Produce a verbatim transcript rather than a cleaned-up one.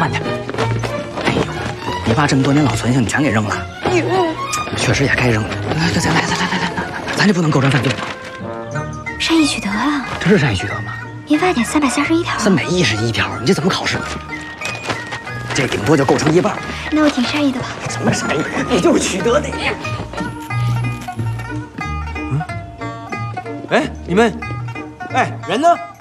慢点。哎呦，你爸这么多年老存性，你全给扔了。确实也该扔了。来来来来来来来，咱这不能构成犯罪。 善意取得啊！ 这是善意取得吗？ 民法典三百三十一条。 三百一十一条，你这怎么考试？这顶多就构成一半。 那我挺善意的吧？ 什么善意？你就是取得的。 嗯。哎，你们，哎，人呢？